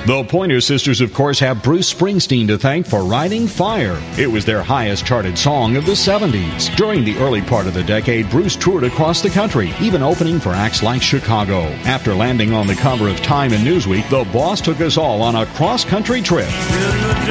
The Pointer Sisters, of course, have Bruce Springsteen to thank for writing Fire. It was their highest charted song of the 70s. During the early part of the decade, Bruce toured across the country, even opening for acts like Chicago. After landing on the cover of Time and Newsweek, the boss took us all on a cross-country trip.